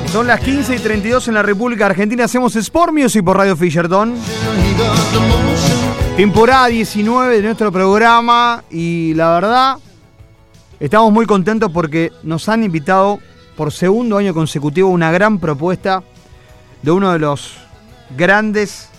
Son las 15:32 en la República Argentina. Hacemos Sport Music por Radio Fisherton. Temporada 19 de nuestro programa. Y la verdad, estamos muy contentos porque nos han invitado por segundo año consecutivo una gran propuesta de uno de los grandes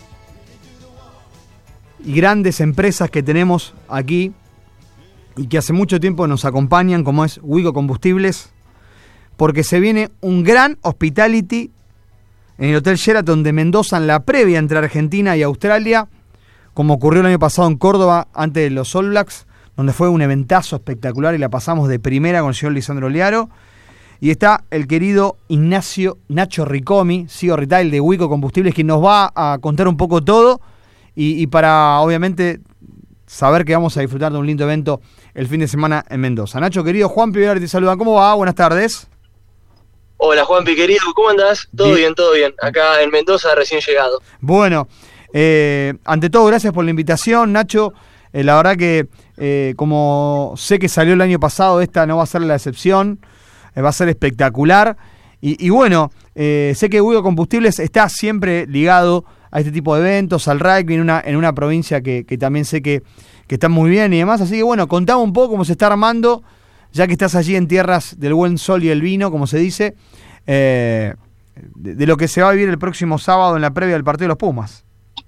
empresas que tenemos aquí y que hace mucho tiempo nos acompañan, como es Wico Combustibles, porque se viene un gran hospitality en el Hotel Sheraton de Mendoza en la previa entre Argentina y Australia, como ocurrió el año pasado en Córdoba ante los All Blacks, donde fue un eventazo espectacular y la pasamos de primera con el señor Lisandro Learo. Y está el querido Ignacio Nacho Ricomi, CEO Retail de Wico Combustibles, quien nos va a contar un poco todo y para, obviamente, saber que vamos a disfrutar de un lindo evento el fin de semana en Mendoza. Nacho, querido, Juan Pilar te saluda. ¿Cómo va? Buenas tardes. Hola, Juanpi, querido. ¿Cómo andás? Todo bien, todo bien. Acá en Mendoza, recién llegado. Bueno, ante todo, gracias por la invitación, Nacho. La verdad que, como sé que salió el año pasado, esta no va a ser la excepción. Va a ser espectacular. Y bueno, sé que Wico Combustibles está siempre ligado a este tipo de eventos, al rugby, en una provincia que también sé que está muy bien y demás. Así que bueno, contame un poco cómo se está armando, ya que estás allí en tierras del buen sol y el vino, como se dice, de lo que se va a vivir el próximo sábado en la previa del partido de los Pumas.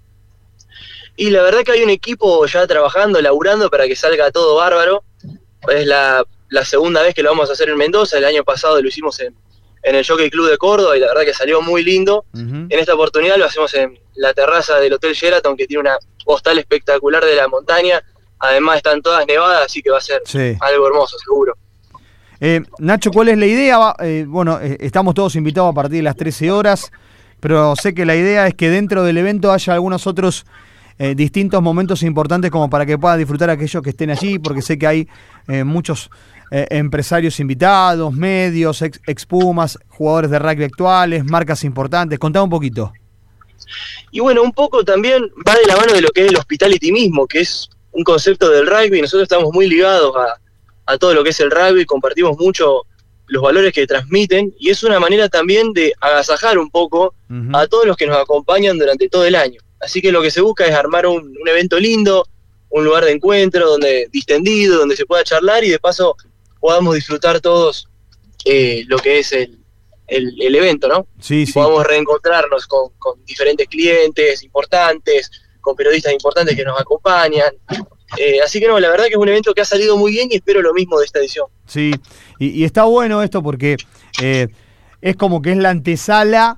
Y la verdad que hay un equipo ya trabajando, laburando para que salga todo bárbaro. Es la segunda vez que lo vamos a hacer en Mendoza. El año pasado lo hicimos en el Jockey Club de Córdoba y la verdad que salió muy lindo. En esta oportunidad lo hacemos en la terraza del Hotel Sheraton, que tiene una postal espectacular de la montaña. Además están todas nevadas, así que va a ser algo hermoso, seguro. Nacho, ¿cuál es la idea? Estamos todos invitados a partir de las 13 horas, pero sé que la idea es que dentro del evento haya algunos otros distintos momentos importantes como para que puedan disfrutar aquellos que estén allí, porque sé que hay muchos empresarios invitados, medios, ex Pumas, jugadores de rugby actuales, marcas importantes. Contame un poquito. Y bueno, un poco también va de la mano de lo que es el hospitality mismo, que es un concepto del rugby. Nosotros estamos muy ligados a todo lo que es el rugby, compartimos mucho los valores que transmiten, y es una manera también de agasajar un poco a todos los que nos acompañan durante todo el año. Así que lo que se busca es armar un evento lindo, un lugar de encuentro distendido, donde se pueda charlar y de paso podamos disfrutar todos lo que es el evento, ¿no? Sí. Podamos reencontrarnos con diferentes clientes importantes, con periodistas importantes que nos acompañan. Así que no, la verdad que es un evento que ha salido muy bien y espero lo mismo de esta edición. Sí, y está bueno esto porque es como que es la antesala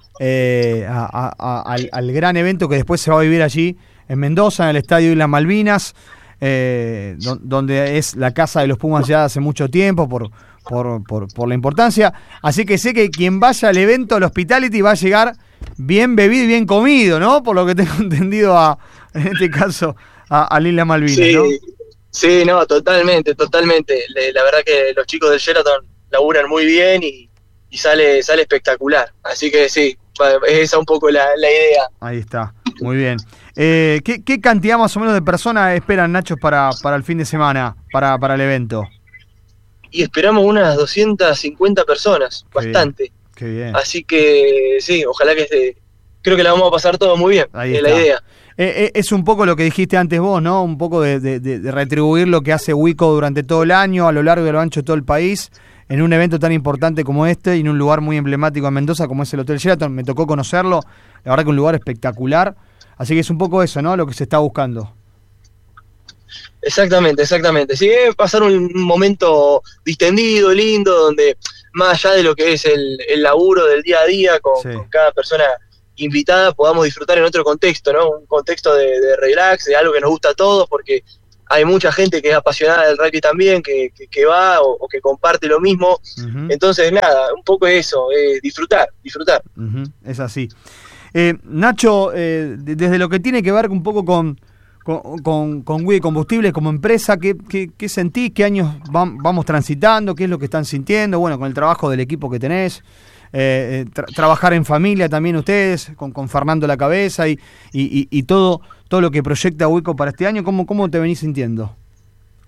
al gran evento que después se va a vivir allí en Mendoza, en el Estadio Islas Malvinas, donde es la casa de los Pumas ya hace mucho tiempo por la importancia. Así que sé que quien vaya al evento, al hospitality, va a llegar bien bebido y bien comido, ¿no? Por lo que tengo entendido en este caso a Islas Malvinas, ¿no? Sí, no, totalmente. La verdad que los chicos del Sheraton laburan muy bien y sale espectacular. Así que sí, es esa un poco la idea. Ahí está, muy bien. ¿Qué cantidad más o menos de personas esperan, Nacho, para el fin de semana, para el evento? Y esperamos unas 250 personas, bastante. Qué bien. Así que sí, ojalá que creo que la vamos a pasar todo muy bien, es la idea. Es un poco lo que dijiste antes vos, ¿no? Un poco de retribuir lo que hace Wico durante todo el año, a lo largo y a lo ancho de todo el país, en un evento tan importante como este y en un lugar muy emblemático en Mendoza como es el Hotel Sheraton. Me tocó conocerlo, la verdad que un lugar espectacular. Así que es un poco eso, ¿no? Lo que se está buscando. Exactamente. Sí, pasar un momento distendido, lindo, donde más allá de lo que es el laburo del día a día con cada persona invitada, podamos disfrutar en otro contexto, ¿no? Un contexto de relax, de algo que nos gusta a todos, porque hay mucha gente que es apasionada del rugby también, que va o que comparte lo mismo. Entonces, nada, un poco eso, disfrutar. Es así. Nacho, desde lo que tiene que ver un poco con Wico Combustibles como empresa, ¿qué sentís? ¿Qué años vamos transitando? ¿Qué es lo que están sintiendo? Bueno, con el trabajo del equipo que tenés, trabajar en familia también ustedes, con Fernando a la cabeza y todo lo que proyecta Wico para este año. ¿Cómo te venís sintiendo?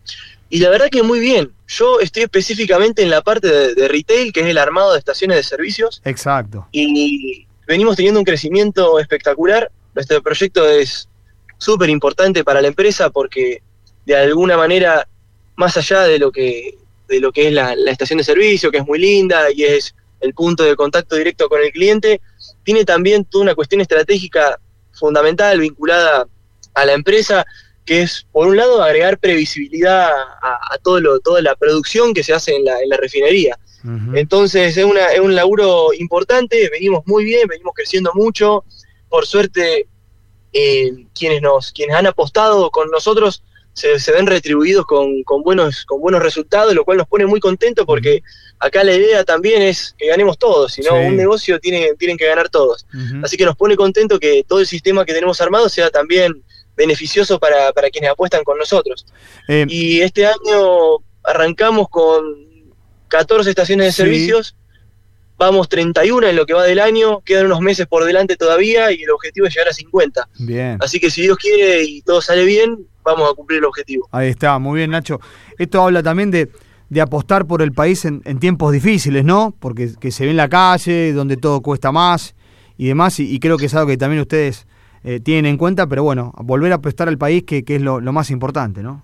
Y la verdad que muy bien. Yo estoy específicamente en la parte de retail, que es el armado de estaciones de servicios. Exacto. Y venimos teniendo un crecimiento espectacular. Este proyecto es súper importante para la empresa porque de alguna manera, más allá de lo que es la estación de servicio, que es muy linda y es el punto de contacto directo con el cliente, tiene también toda una cuestión estratégica fundamental vinculada a la empresa, que es, por un lado, agregar previsibilidad a toda la producción que se hace en la refinería. Uh-huh. Entonces es un laburo importante, venimos muy bien, venimos creciendo mucho. Por suerte, quienes han apostado con nosotros se ven retribuidos con buenos resultados, lo cual nos pone muy contentos porque acá la idea también es que ganemos todos, si no, un negocio tienen que ganar todos. Uh-huh. Así que nos pone contento que todo el sistema que tenemos armado sea también beneficioso para quienes apuestan con nosotros. Y este año arrancamos con 14 estaciones de servicios, vamos 31 en lo que va del año, quedan unos meses por delante todavía y el objetivo es llegar a 50. Bien. Así que si Dios quiere y todo sale bien, vamos a cumplir el objetivo. Ahí está, muy bien, Nacho. Esto habla también de apostar por el país en tiempos difíciles, ¿no? Porque que se ve en la calle, donde todo cuesta más y demás, y creo que es algo que también ustedes tienen en cuenta, pero bueno, volver a prestar al país que es lo más importante, ¿no?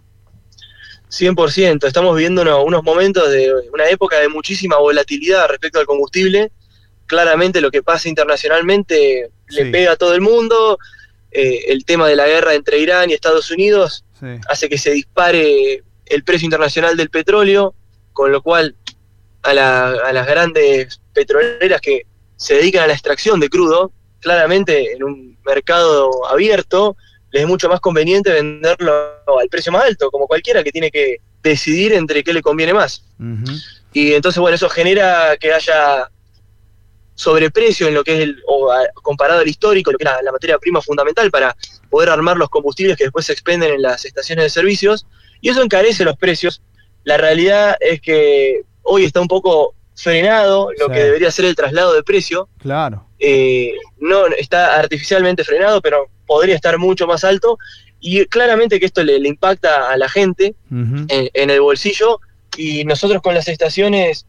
100%, estamos viviendo unos momentos de una época de muchísima volatilidad respecto al combustible. Claramente lo que pasa internacionalmente le pega a todo el mundo. El tema de la guerra entre Irán y Estados Unidos hace que se dispare el precio internacional del petróleo, con lo cual a las grandes petroleras que se dedican a la extracción de crudo, claramente en un mercado abierto les es mucho más conveniente venderlo al precio más alto, como cualquiera que tiene que decidir entre qué le conviene más. Uh-huh. Y entonces, bueno, eso genera que haya sobreprecio en lo que es comparado al histórico, lo que es la materia prima fundamental para poder armar los combustibles que después se expenden en las estaciones de servicios, y eso encarece los precios. La realidad es que hoy está un poco frenado lo que debería ser el traslado de precio. Claro. No está artificialmente frenado, pero podría estar mucho más alto, y claramente que esto le impacta a la gente uh-huh. en el bolsillo, y nosotros con las estaciones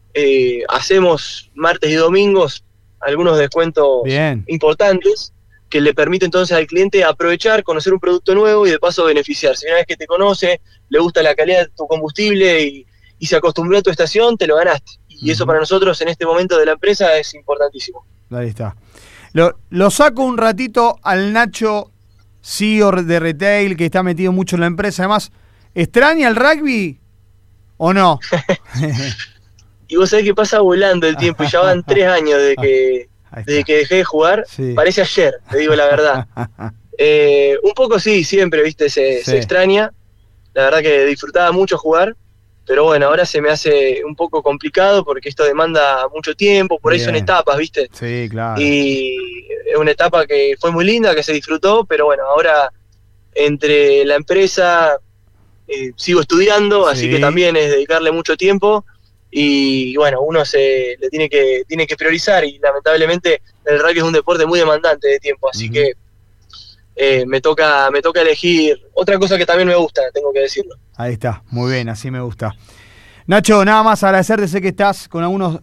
hacemos martes y domingos algunos descuentos importantes que le permiten entonces al cliente aprovechar, conocer un producto nuevo y de paso beneficiarse. Una vez que te conoce, le gusta la calidad de tu combustible y se acostumbró a tu estación, te lo ganaste. Y uh-huh. eso para nosotros en este momento de la empresa es importantísimo. Ahí está. Lo saco un ratito al Nacho, CEO de retail, que está metido mucho en la empresa. Además, ¿extraña el rugby o no? Y vos sabés que pasa volando el tiempo, y ya van 3 años desde que dejé de jugar. Sí. Parece ayer, te digo la verdad. Un poco sí, siempre, viste, se extraña. La verdad que disfrutaba mucho jugar, pero bueno, ahora se me hace un poco complicado porque esto demanda mucho tiempo, por ahí son etapas, ¿viste? Sí, claro. Y es una etapa que fue muy linda, que se disfrutó, pero bueno, ahora entre la empresa sigo estudiando, así que también es dedicarle mucho tiempo y bueno, uno le tiene que priorizar, y lamentablemente el rugby es un deporte muy demandante de tiempo, así que me toca elegir otra cosa que también me gusta, tengo que decirlo. Ahí está, muy bien, así me gusta. Nacho, nada más agradecerte, sé que estás con algunos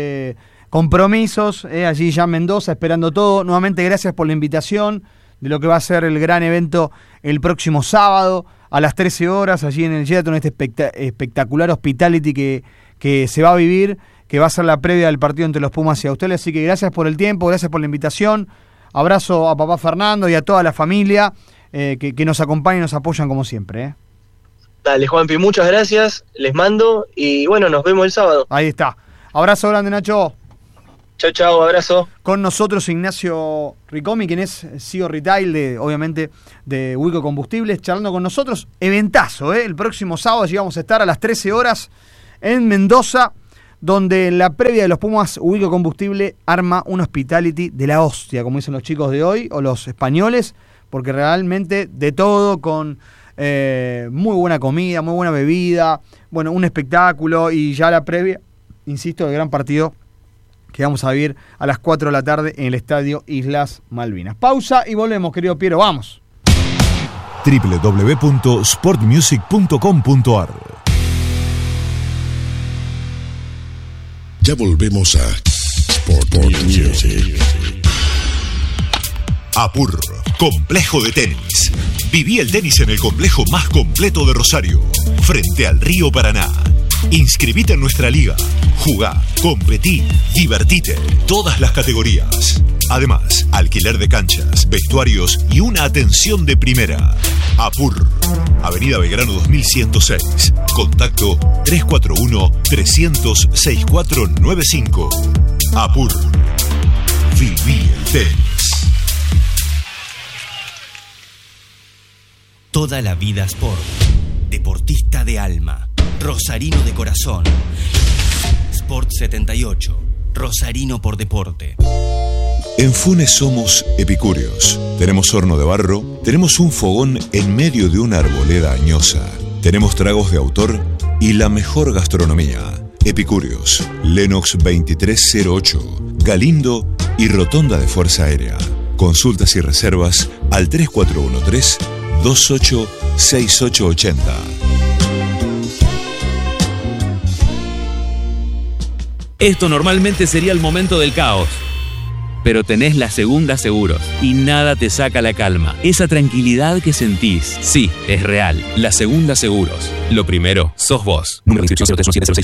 compromisos allí ya en Mendoza, esperando todo. Nuevamente gracias por la invitación de lo que va a ser el gran evento el próximo sábado a las 13 horas, allí en el Sheraton, este espectacular hospitality que se va a vivir, que va a ser la previa del partido entre los Pumas y Australia. Así que gracias por el tiempo, gracias por la invitación. Abrazo a papá Fernando y a toda la familia que nos acompañan y nos apoyan como siempre. Dale, Juanpi, muchas gracias, les mando y bueno, nos vemos el sábado. Ahí está. Abrazo grande, Nacho. Chau, abrazo. Con nosotros Ignacio Ricomi, quien es CEO Retail, obviamente, de Wico Combustibles, charlando con nosotros. Eventazo, el próximo sábado allí vamos a estar a las 13 horas en Mendoza, donde en la previa de los Pumas, Wico Combustible arma un hospitality de la hostia, como dicen los chicos de hoy, o los españoles, porque realmente de todo, con muy buena comida, muy buena bebida, bueno, un espectáculo, y ya la previa, insisto, el gran partido que vamos a vivir a las 4 de la tarde en el Estadio Islas Malvinas. Pausa y volvemos, querido Piero, vamos. www.sportmusic.com.ar. Ya volvemos a Sport Music. APUR, complejo de tenis. Viví el tenis en el complejo más completo de Rosario, frente al río Paraná. Inscribite en nuestra liga. Jugá, competí, divertite. Todas las categorías. Además, alquiler de canchas, vestuarios y una atención de primera. APUR, Avenida Belgrano 2106. Contacto 341-300-6495. APUR. Viví el tenis. Toda la vida Sport. Deportista de alma. Rosarino de corazón. Sport 78. Rosarino por deporte. En Funes somos epicúreos. Tenemos horno de barro, tenemos un fogón en medio de una arboleda añosa. Tenemos tragos de autor y la mejor gastronomía. Epicúreos, Lenox 2308, Galindo y Rotonda de Fuerza Aérea. Consultas y reservas al 3413-286880. Esto normalmente sería el momento del caos, pero tenés la Segunda Seguros y nada te saca la calma. Esa tranquilidad que sentís, sí, es real. La Segunda Seguros. Lo primero, sos vos. Número de inscripción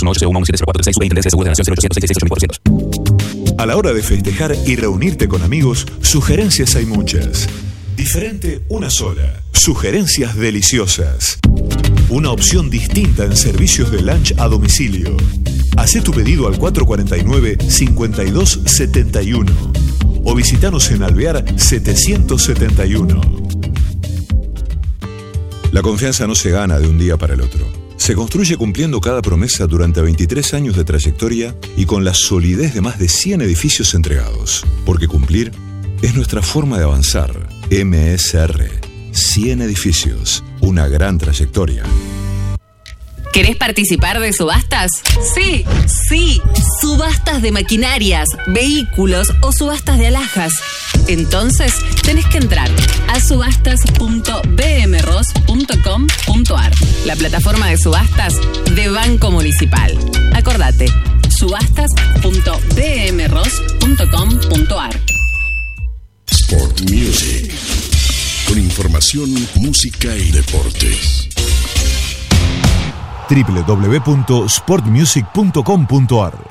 0317061871170436 A la hora de festejar y reunirte con amigos, sugerencias hay muchas. Diferente una sola. Sugerencias deliciosas. Una opción distinta en servicios de lunch a domicilio. Hacé tu pedido al 449-5271 o visitanos en Alvear 771. La confianza no se gana de un día para el otro. Se construye cumpliendo cada promesa durante 23 años de trayectoria y con la solidez de más de 100 edificios entregados. Porque cumplir es nuestra forma de avanzar. MSR. 100 edificios. Una gran trayectoria. ¿Querés participar de subastas? Sí, sí. Subastas de maquinarias, vehículos o subastas de alhajas. Entonces, tenés que entrar a subastas.bmros.com.ar, la plataforma de subastas de Banco Municipal. Acordate, subastas.bmros.com.ar. Sport Music. Con información, música y deportes. www.sportmusic.com.ar